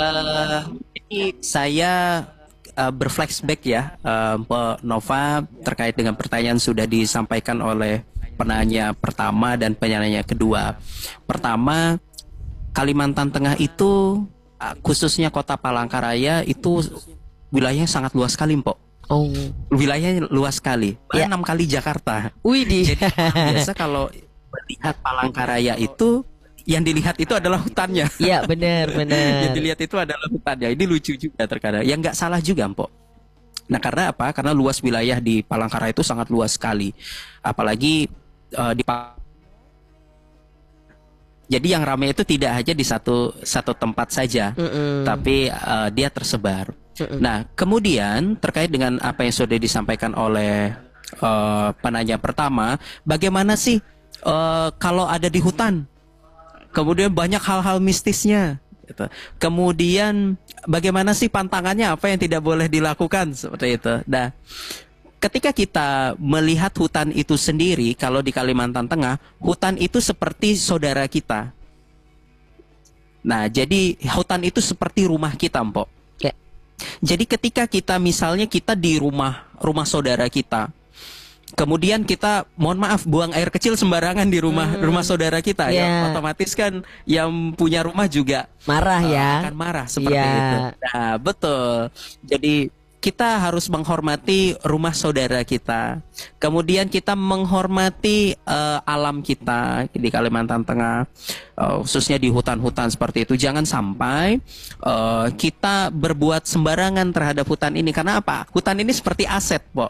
Eh, ini saya berflashback ya, Mbak Nova, terkait dengan pertanyaan sudah disampaikan oleh penanya pertama dan penanya kedua. Pertama, Kalimantan Tengah itu khususnya Kota Palangkaraya itu wilayahnya sangat luas sekali, Mpok. Oh, Wilayahnya luas sekali, ya. bahkan 6 kali Jakarta. Wih di. Jadi biasa kalau melihat Palangkaraya itu yang dilihat itu adalah hutannya. Ya, benar, Yang benar. dilihat itu adalah hutannya. Ini lucu juga terkadang. Yang nggak salah juga, Mpok. Nah, karena apa? Karena luas wilayah di Palangkaraya itu sangat luas sekali. Apalagi di jadi yang ramai itu tidak hanya di satu satu tempat saja, Mm-mm. tapi dia tersebar. Mm-mm. Nah, kemudian terkait dengan apa yang sudah disampaikan oleh penanya pertama, bagaimana sih kalau ada di hutan? Kemudian banyak hal-hal mistisnya, gitu. Kemudian bagaimana sih pantangannya, apa yang tidak boleh dilakukan seperti itu. Nah, ketika kita melihat hutan itu sendiri, kalau di Kalimantan Tengah, hutan itu seperti saudara kita. Nah, jadi hutan itu seperti rumah kita, Mpok. Ya. Jadi ketika kita misalnya kita di rumah rumah saudara kita, kemudian kita mohon maaf buang air kecil sembarangan di rumah saudara kita, ya Ya, otomatis kan yang punya rumah juga marah ya. akan marah seperti Ya. itu. Nah, betul. Jadi kita harus menghormati rumah saudara kita. Kemudian kita menghormati alam kita di Kalimantan Tengah, khususnya di hutan-hutan seperti itu. Jangan sampai kita berbuat sembarangan terhadap hutan ini. Karena apa? Hutan ini seperti aset, Pok.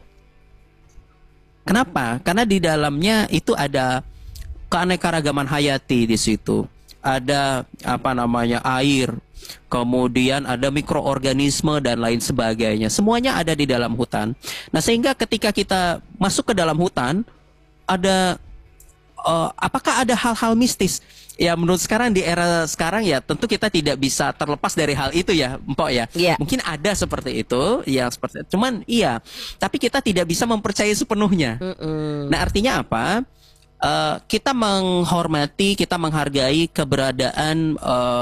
Kenapa? Karena di dalamnya itu ada keanekaragaman hayati di situ. Ada apa namanya air, kemudian ada mikroorganisme dan lain sebagainya. Semuanya ada di dalam hutan. Nah, sehingga ketika kita masuk ke dalam hutan, ada apakah ada hal-hal mistis? Ya, menurut sekarang di era sekarang ya tentu kita tidak bisa terlepas dari hal itu ya, Mpok ya. Iya. Mungkin ada seperti itu, ya seperti cuman iya, tapi kita tidak bisa mempercayai sepenuhnya. Mm-mm. Nah, artinya apa? Kita menghormati, kita menghargai keberadaan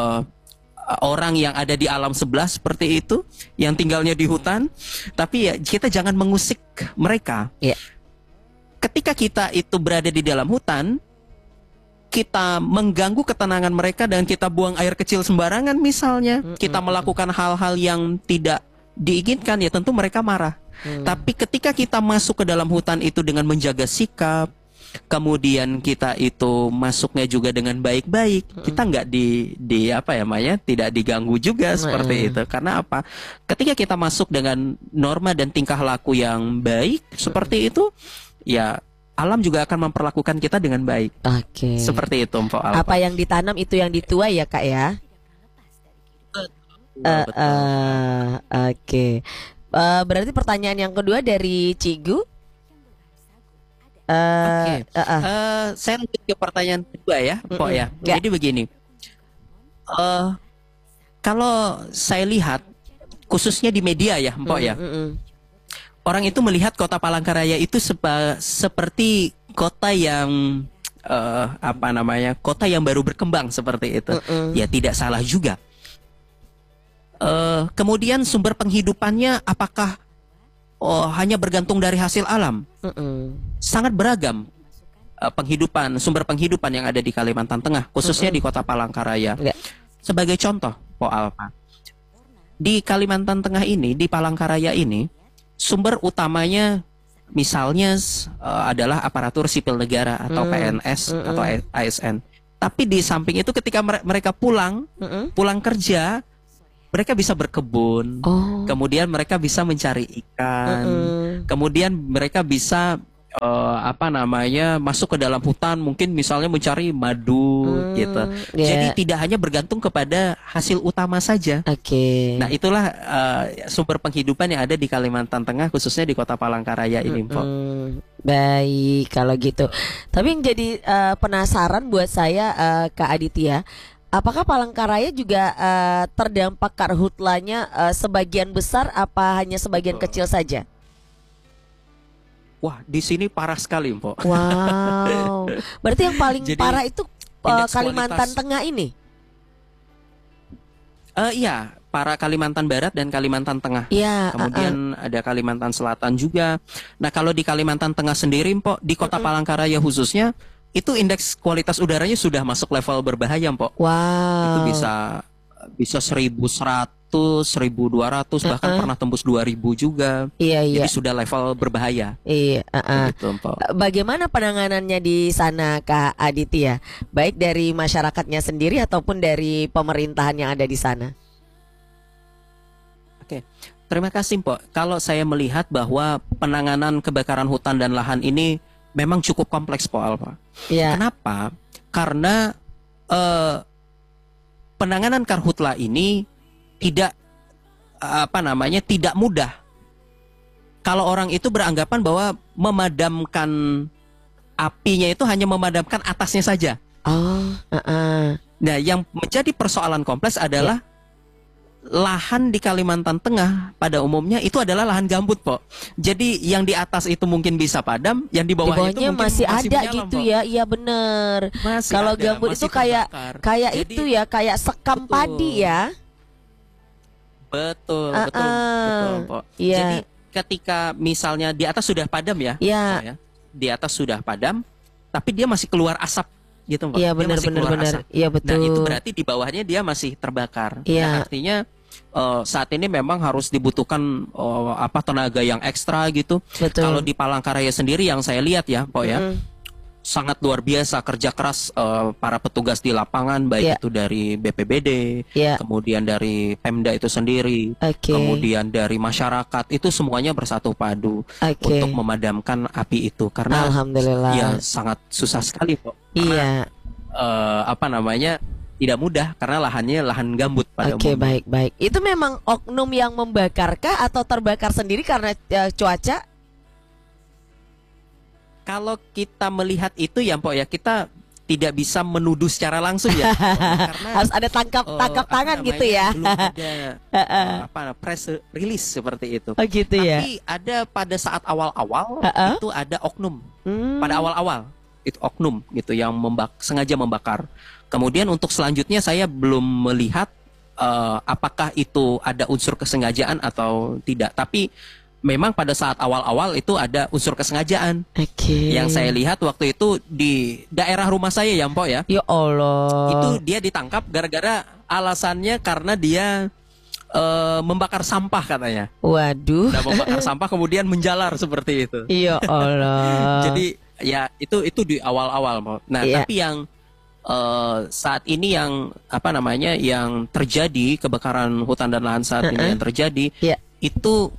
orang yang ada di alam sebelah seperti itu, yang tinggalnya di hutan, tapi ya kita jangan mengusik mereka. Ya. Ketika kita itu berada di dalam hutan, kita mengganggu ketenangan mereka dan kita buang air kecil sembarangan misalnya, kita melakukan hal-hal yang tidak diinginkan, ya tentu mereka marah. Tapi ketika kita masuk ke dalam hutan itu dengan menjaga sikap, kemudian kita itu masuknya juga dengan baik-baik, kita nggak di apa ya Maya, tidak diganggu juga seperti itu. Karena apa? Ketika kita masuk dengan norma dan tingkah laku yang baik seperti itu, ya alam juga akan memperlakukan kita dengan baik. Oke. Seperti itu, Mpok Alfa. Apa yang ditanam itu yang dituai ya, Kak ya? Betul, betul. Oke. Berarti pertanyaan yang kedua dari Cigu. Oke. Eh, eh. Saya lanjut ke pertanyaan kedua ya, Mpok ya. Ya. Jadi begini. eh Kalau saya lihat, khususnya di media ya, Mpok ya. Orang itu melihat kota Palangkaraya itu seperti kota yang apa namanya, kota yang baru berkembang seperti itu. Ya tidak salah juga. Kemudian sumber penghidupannya apakah hanya bergantung dari hasil alam? Sangat beragam sumber penghidupan yang ada di Kalimantan Tengah, khususnya di kota Palangkaraya. Ya. Sebagai contoh, Po Alfa, di Kalimantan Tengah ini, di Palangkaraya ini, sumber utamanya misalnya adalah aparatur sipil negara atau PNS atau ASN. Tapi di samping itu ketika mereka pulang kerja, mereka bisa berkebun, Oh. kemudian mereka bisa mencari ikan, kemudian mereka bisa apa namanya masuk ke dalam hutan, mungkin misalnya mencari madu gitu. Ya. Jadi tidak hanya bergantung kepada hasil utama saja. Oke. Nah, itulah sumber penghidupan yang ada di Kalimantan Tengah, khususnya di kota Palangkaraya ini, Mpok. Baik kalau gitu. Tapi yang jadi penasaran buat saya, Kak Aditya, apakah Palangkaraya juga terdampak karhutlanya sebagian besar apa hanya sebagian kecil saja? Wah, di sini parah sekali, Mpok. Wow. Berarti yang paling Jadi, parah itu indeks Kalimantan kualitas- Tengah ini. Iya, para Kalimantan Barat dan Kalimantan Tengah. Iya. Kemudian ada Kalimantan Selatan juga. Nah, kalau di Kalimantan Tengah sendiri, Mpok, di Kota Palangkaraya khususnya, itu indeks kualitas udaranya sudah masuk level berbahaya, Mpok. Itu Wow. bisa 1.100, 1.200, bahkan pernah tembus 2.000 juga. Iya, iya. Jadi sudah level berbahaya. Iya. Gitu, Mpok. Bagaimana penanganannya di sana, Kak Aditya? Baik dari masyarakatnya sendiri ataupun dari pemerintahan yang ada di sana? Oke, terima kasih, Mpok. Kalau saya melihat bahwa penanganan kebakaran hutan dan lahan ini memang cukup kompleks, Pak Alfa. Iya. Kenapa? Karena penanganan karhutla ini tidak tidak mudah. Kalau orang itu beranggapan bahwa memadamkan apinya itu hanya memadamkan atasnya saja. Oh. Nah, yang menjadi persoalan kompleks adalah lahan di Kalimantan Tengah pada umumnya itu adalah lahan gambut, Pok. Jadi yang di atas itu mungkin bisa padam, yang di Di bawahnya itu bawahnya mungkin masih ada menyala, gitu Pok. ya. Iya bener. Masih Kalau ada, gambut masih itu kayak terbakar. Jadi, itu ya, kayak sekam betul. padi ya. Betul, betul, Pok. Iya. Jadi ketika misalnya di atas sudah padam ya, Iya. Pok, ya. Di atas sudah padam, tapi dia masih keluar asap gitu, Pok. Iya Dia benar masih benar keluar benar. asap. Iya betul. Nah, itu berarti di bawahnya dia masih terbakar. Iya. Nah, artinya saat ini memang harus dibutuhkan tenaga yang ekstra gitu. Betul. Kalau di Palangkaraya sendiri yang saya lihat ya, Pok ya, sangat luar biasa kerja keras para petugas di lapangan, baik Iya. itu dari BPBD, Iya. kemudian dari Pemda itu sendiri, Oke. kemudian dari masyarakat, itu semuanya bersatu padu Oke. untuk memadamkan api itu karena Alhamdulillah. ya sangat susah sekali, Pok. Iya. Tidak mudah karena lahannya lahan gambut pada Oke, umumnya. baik. Itu memang oknum yang membakarkah atau terbakar sendiri karena cuaca? Kalau kita melihat itu ya, Pok ya, kita tidak bisa menuduh secara langsung ya. Karena Harus ada tangkap tangan gitu ya. belum ada press release seperti itu. Oh gitu ya. Tapi ada pada saat awal-awal itu ada oknum. Hmm. Pada awal-awal itu oknum gitu yang sengaja membakar. Kemudian untuk selanjutnya saya belum melihat apakah itu ada unsur kesengajaan atau tidak. Tapi memang pada saat awal-awal itu ada unsur kesengajaan. Oke. Yang saya lihat waktu itu di daerah rumah saya ya, Mpok ya. Ya Allah. Itu dia ditangkap gara-gara alasannya karena dia membakar sampah katanya. Waduh. Nah, membakar sampah kemudian menjalar seperti itu. Ya Allah. Jadi ya itu di awal-awal, Mpok. Nah, Iya. tapi yang saat ini yang yang terjadi kebakaran hutan dan lahan saat ini yang terjadi Iya. itu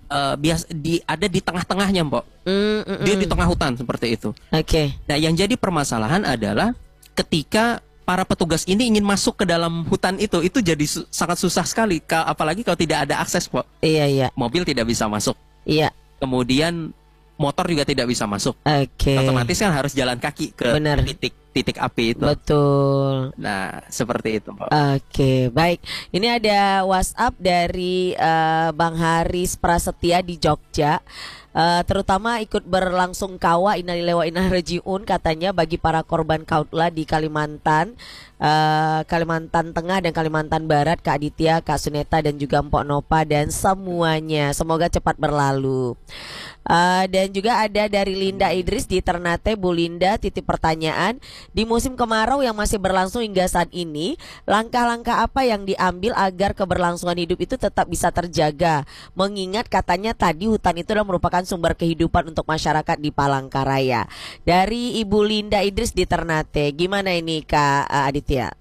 ada di tengah-tengahnya, Mpok. Dia di tengah hutan seperti itu. Oke. Nah, yang jadi permasalahan adalah ketika para petugas ini ingin masuk ke dalam hutan itu jadi sangat susah sekali, apalagi kalau tidak ada akses, Pok. Iya, iya. Mobil tidak bisa masuk. Iya. Kemudian motor juga tidak bisa masuk. Oke. Otomatis kan harus jalan kaki ke Benar. titik api itu. Betul. Nah, seperti itu, Pak. Oke, baik. Ini ada WhatsApp dari Bang Haris Prasetya di Jogja. Terutama ikut berlangsung kawa innalillahi wa inna ilaihi rajiun katanya bagi para korban kautla di Kalimantan, Kalimantan Tengah dan Kalimantan Barat, Kak Aditya, Kak Suneta dan juga Mpok Nopa dan semuanya. Semoga cepat berlalu. Dan juga ada dari Linda Idris di Ternate. Bu Linda, titip pertanyaan, di musim kemarau yang masih berlangsung hingga saat ini, langkah-langkah apa yang diambil agar keberlangsungan hidup itu tetap bisa terjaga? Mengingat katanya tadi hutan itu adalah merupakan sumber kehidupan untuk masyarakat di Palangkaraya. Dari Ibu Linda Idris di Ternate, gimana ini Kak Aditya?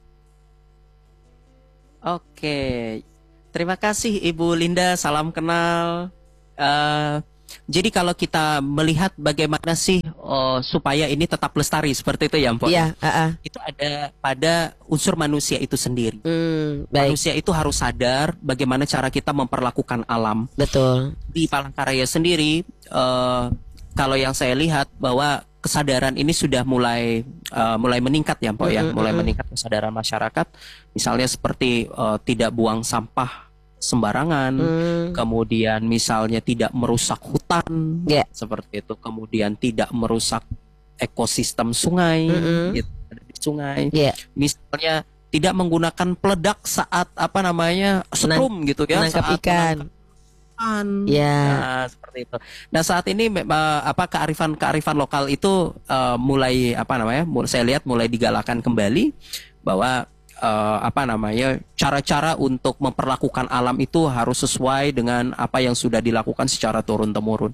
Oke. Terima kasih Ibu Linda, salam kenal. Jadi kalau kita melihat bagaimana sih supaya ini tetap lestari seperti itu ya, Mpok. Iya, Itu ada pada unsur manusia itu sendiri. Baik, Manusia itu harus sadar bagaimana cara kita memperlakukan alam. betul. Di Palangkaraya sendiri, kalau yang saya lihat bahwa kesadaran ini sudah mulai meningkat ya, Mpok ya, mulai meningkat kesadaran masyarakat. Misalnya seperti tidak buang sampah sembarangan, kemudian misalnya tidak merusak hutan, Ya. seperti itu, kemudian tidak merusak ekosistem sungai, gitu, ada di sungai. Ya. Misalnya tidak menggunakan peledak saat apa namanya setrum gitu ya, menangkap saat ikan. Ya. Nah, seperti itu. Nah, saat ini apa kearifan lokal itu mulai apa namanya? Saya lihat mulai digalakan kembali bahwa apa namanya? Cara-cara untuk memperlakukan alam itu harus sesuai dengan apa yang sudah dilakukan secara turun-temurun.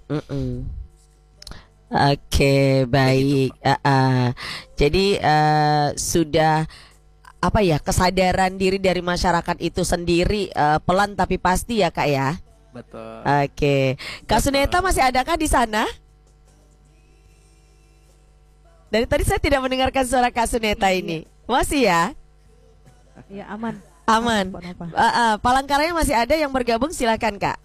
Oke, baik. Jadi sudah apa ya, kesadaran diri dari masyarakat itu sendiri pelan tapi pasti ya Kak ya. Betul. Oke, Kak Suneta masih adakah di sana? Dari tadi saya tidak mendengarkan suara Kak Suneta ini. Masih ya? Ya, aman. Aman. Palangkaraya masih ada yang bergabung, silakan Kak.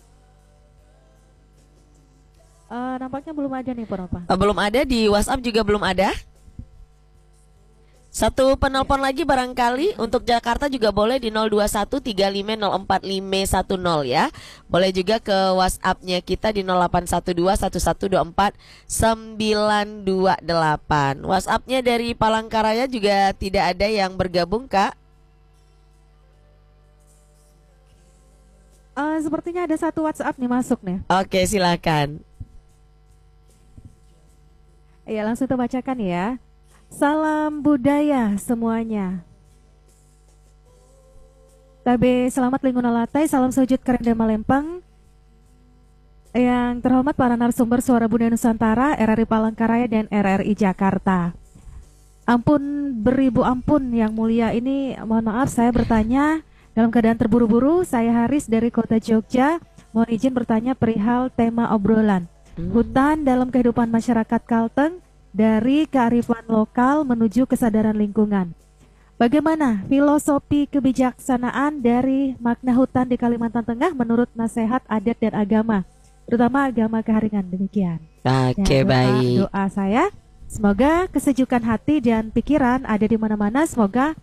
Nampaknya belum ada nih Ponova. Belum ada, di WhatsApp juga belum ada. Satu penelpon lagi barangkali untuk Jakarta juga boleh di 02135045510 ya. Boleh juga ke WhatsApp-nya kita di 08121124928. WhatsApp-nya dari Palangkaraya juga tidak ada yang bergabung Kak. Sepertinya ada satu WhatsApp nih masuk nih. Oke, silakan. Ya, langsung kita bacakan ya. Salam budaya semuanya. Tabe selamat lingkungan latai, salam sujud kerenda Malempang. Yang terhormat para narasumber Suara Bunda Nusantara, RRI Palangkaraya dan RRI Jakarta. Ampun beribu ampun yang mulia ini, mohon maaf saya bertanya dalam keadaan terburu-buru. Saya Haris dari Kota Jogja, mohon izin bertanya perihal tema obrolan. Hutan dalam kehidupan masyarakat Kalteng, dari kearifan lokal menuju kesadaran lingkungan. Bagaimana filosofi kebijaksanaan dari makna hutan di Kalimantan Tengah menurut nasihat adat dan agama, terutama agama Keharingan? Demikian. Oke, baik. Doa saya, semoga kesejukan hati dan pikiran ada di mana-mana. Semoga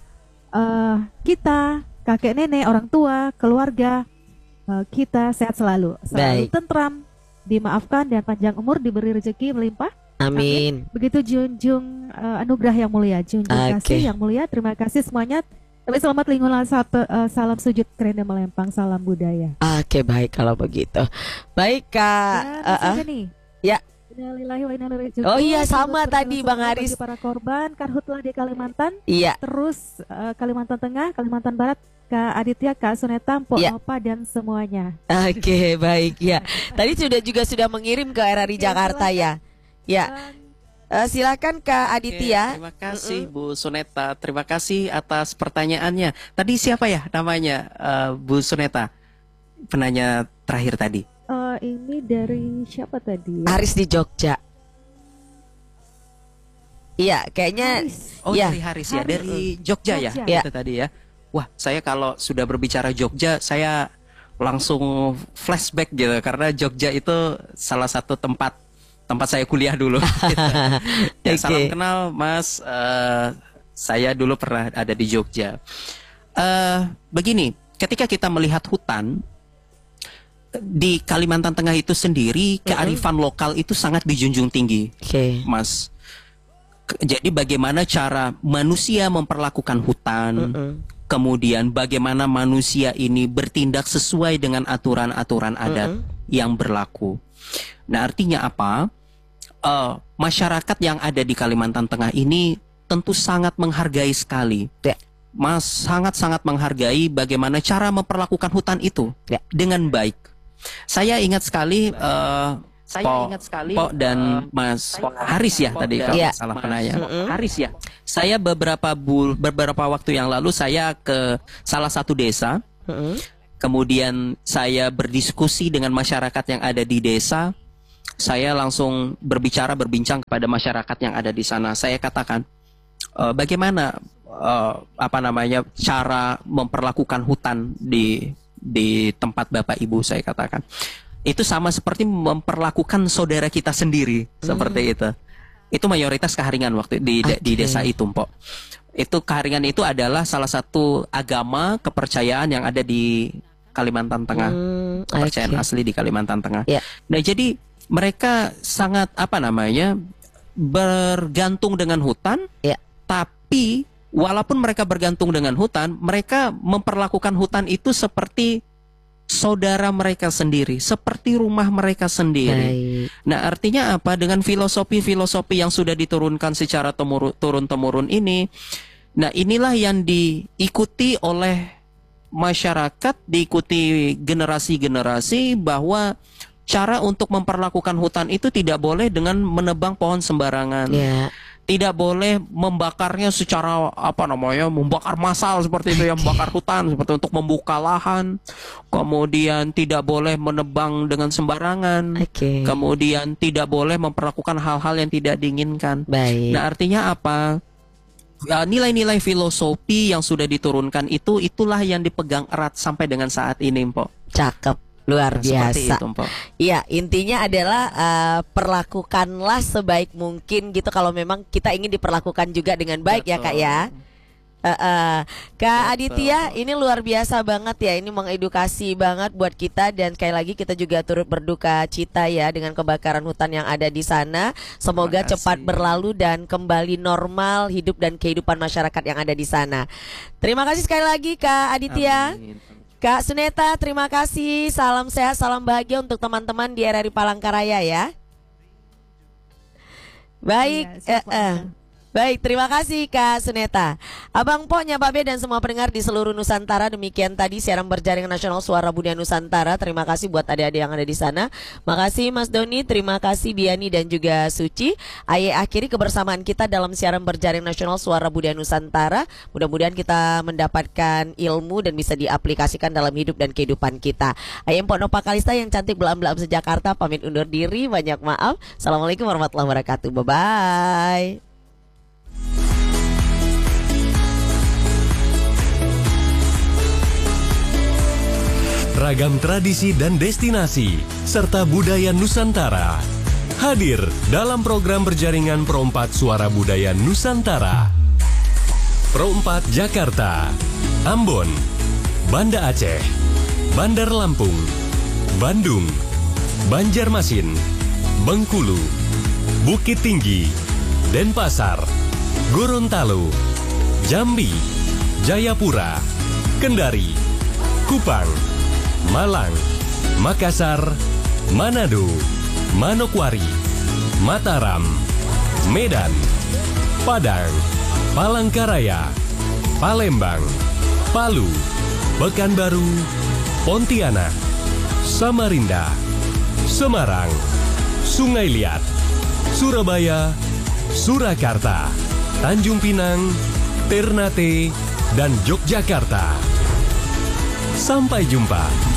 kita, kakek nenek, orang tua, keluarga kita sehat selalu tentram, dimaafkan dan panjang umur, diberi rezeki melimpah. Amin. Begitu junjung anugerah yang mulia, junjung kasih yang mulia. Terima kasih semuanya. Tapi selamat lingkungan salam sujud kerenda Malempang, salam budaya. Oke, baik kalau begitu. Baik Kak. Ya. Oh iya, sama tadi Bang Haris. Para korban karhutlah di Kalimantan. Iya. Terus Kalimantan Tengah, Kalimantan Barat, Kak Aditya, Kak Suneta, Mpok Nova dan semuanya. Oke, baik ya. Tadi sudah mengirim ke RRI Jakarta ya. Ya, silakan Kak Aditya. Terima kasih Bu Suneta, terima kasih atas pertanyaannya. Tadi siapa ya namanya Bu Suneta? Penanya terakhir tadi. Ini dari siapa tadi? Haris di Jogja. Iya, kayaknya. Haris. Dari Haris ya, dari Jogja ya. Itu tadi ya. Wah, saya kalau sudah berbicara Jogja, saya langsung flashback gitu, karena Jogja itu salah satu tempat saya kuliah dulu. Ya, salam kenal Mas, saya dulu pernah ada di Jogja. Begini, ketika kita melihat hutan di Kalimantan Tengah itu sendiri, kearifan lokal itu sangat dijunjung tinggi, Mas. Jadi bagaimana cara manusia memperlakukan hutan, kemudian bagaimana manusia ini bertindak sesuai dengan aturan-aturan adat yang berlaku. Nah, artinya apa? Masyarakat yang ada di Kalimantan Tengah ini tentu sangat menghargai sekali, Mas, sangat-sangat menghargai bagaimana cara memperlakukan hutan itu dengan baik. Saya ingat sekali, Pok dan Mas Haris ya tadi kalau salah penanya. Haris ya. Saya beberapa waktu yang lalu saya ke salah satu desa, kemudian saya berdiskusi dengan masyarakat yang ada di desa. Saya langsung berbincang kepada masyarakat yang ada di sana. Saya katakan, bagaimana cara memperlakukan hutan di tempat Bapak Ibu, saya katakan. Itu sama seperti memperlakukan saudara kita sendiri, seperti itu. Itu mayoritas Keharingan waktu di desa itu, Mpok. Itu Keharingan itu adalah salah satu agama kepercayaan yang ada di Kalimantan Tengah, kepercayaan asli di Kalimantan Tengah. Nah, jadi mereka sangat bergantung dengan hutan, tapi walaupun mereka bergantung dengan hutan, mereka memperlakukan hutan itu seperti saudara mereka sendiri, seperti rumah mereka sendiri. Baik. Nah, artinya apa? Dengan filosofi-filosofi yang sudah diturunkan secara turun-temurun ini, nah inilah yang diikuti oleh masyarakat, diikuti generasi-generasi, bahwa cara untuk memperlakukan hutan itu tidak boleh dengan menebang pohon sembarangan. Ya. Tidak boleh membakarnya secara membakar massal seperti itu, yang membakar hutan seperti untuk membuka lahan. Kemudian tidak boleh menebang dengan sembarangan. Oke. Kemudian tidak boleh memperlakukan hal-hal yang tidak diinginkan. Baik. Nah, artinya apa? Ya, nilai-nilai filosofi yang sudah diturunkan itulah yang dipegang erat sampai dengan saat ini, Mpok. Cakep. Luar Seperti biasa. itu, Mpok. Iya, intinya adalah perlakukanlah sebaik mungkin gitu kalau memang kita ingin diperlakukan juga dengan baik. Betul. Ya Kak ya. Kak Aditya, ini luar biasa banget ya. Ini mengedukasi banget buat kita, dan sekali lagi kita juga turut berduka cita ya dengan kebakaran hutan yang ada di sana. Semoga Terima kasih. cepat berlalu dan kembali normal hidup dan kehidupan masyarakat yang ada di sana. Terima kasih sekali lagi Kak Aditya. Amin. Kak Suneta, terima kasih. Salam sehat, salam bahagia untuk teman-teman di RRI Palangkaraya ya. Baik, Iya, siap, Pak. baik, terima kasih Kak Suneta. Abang Po, Nyababe dan semua pendengar di seluruh Nusantara, demikian tadi siaran berjaringan nasional Suara Budaya Nusantara. Terima kasih buat adik-adik yang ada di sana. Makasih Mas Doni, terima kasih Biani dan juga Suci. Aye akhiri kebersamaan kita dalam siaran berjaringan nasional Suara Budaya Nusantara. Mudah-mudahan kita mendapatkan ilmu dan bisa diaplikasikan dalam hidup dan kehidupan kita. Aye Mpok Nopa Kalista yang cantik belam-belam sejakarta pamit undur diri. Banyak maaf. Assalamualaikum warahmatullahi wabarakatuh. Bye-bye. Ragam tradisi dan destinasi serta budaya Nusantara hadir dalam program berjaringan Pro 4 Suara Budaya Nusantara. Pro 4 Jakarta, Ambon, Banda Aceh, Bandar Lampung, Bandung, Banjarmasin, Bengkulu, Bukit Tinggi, Denpasar, Gorontalo, Jambi, Jayapura, Kendari, Kupang, Malang, Makassar, Manado, Manokwari, Mataram, Medan, Padang, Palangkaraya, Palembang, Palu, Pekanbaru, Pontianak, Samarinda, Semarang, Sungai Liat, Surabaya, Surakarta, Tanjung Pinang, Ternate, dan Yogyakarta. Sampai jumpa.